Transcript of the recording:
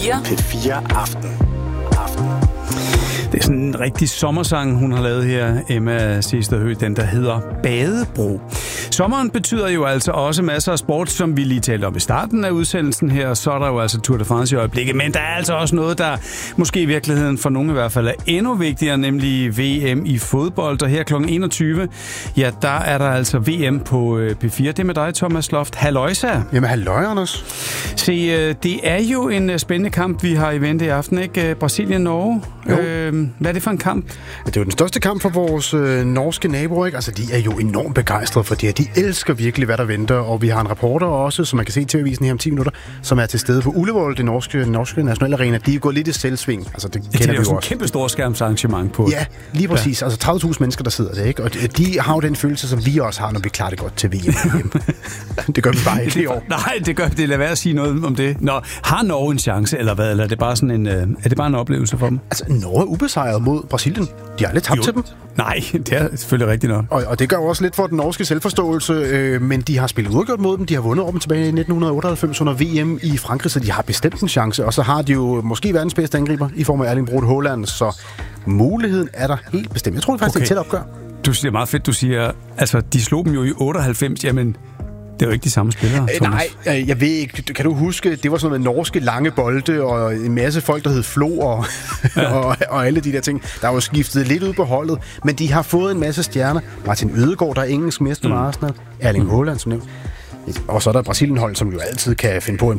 P4 Aften. Det er sådan en rigtig sommersang, hun har lavet her, Emma Sesterhøj, den der hedder Badebro. Sommeren betyder jo altså også masser af sport, som vi lige talte om i starten af udsendelsen her. Så er der jo altså Tour de France i øjeblikket, men der er altså også noget, der måske i virkeligheden for nogle i hvert fald er endnu vigtigere, nemlig VM i fodbold. Og her kl. 21, ja, der er der altså VM på P4. Det er med dig, Thomas Loft. Halløjsa. Jamen, halløj, Anders. Se, det er jo en spændende kamp, vi har i vente i aften, ikke? Brasilien-Norge. Hvad er det for en kamp? Det er jo den største kamp for vores norske naboer, ikke? Altså, de er jo enormt begejstrede for det her. De elsker virkelig, hvad der venter, og vi har en reporter også, som man kan se i TV-avisen her om 10 minutter, som er til stede på Ullevål, det norske nationale arena. De er gået lidt i selvsving. Altså, det kender vi jo også. Det er jo et kæmpe storskærmsarrangement på. Ja, lige præcis. Ja. Altså 30.000 mennesker, der sidder der, ikke? Og de har jo den følelse, som vi også har, når vi klarer det godt til VM. Det gør vi bare ikke i år. Nej, det gør det. Lad være at sige noget om det. Nå, har Norge en chance, eller hvad? Eller er det bare sådan en oplevelse for dem? Altså, Norge er ubesejret mod Brasilien. De har aldrig tabt til dem. Nej, det er selvfølgelig rigtigt nok. Og det gør jo også lidt for den norske selvforståelse, men de har spillet uafgjort mod dem. De har vundet over dem tilbage i 1998 under VM i Frankrig, så de har bestemt en chance. Og så har de jo måske verdens bedste angriber i form af Erling Braut Haaland, så muligheden er der helt bestemt. Jeg tror faktisk, det er et tæt opgør. Du siger meget fedt, du siger, altså de slog dem jo i 98, jamen det er jo ikke de samme spillere, Thomas. Nej, jeg ved ikke. Kan du huske, det var sådan noget med norske lange bolde, og en masse folk, der hed Flo, og alle de der ting. Der var jo skiftet lidt ud på holdet, men de har fået en masse stjerner. Martin Ødegaard, der er engelsk mester med Arsenal. Erling Haaland, som nævnt. Og så er der Brasilien-hold, som jo altid kan finde på en